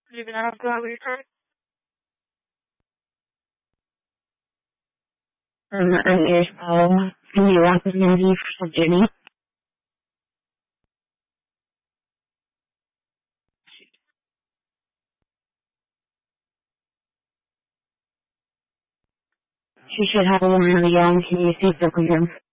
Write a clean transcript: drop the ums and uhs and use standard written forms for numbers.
You're gonna have to have your turn. And your and you want the movie for Jenny. She should have a woman of the young. Can you see the room?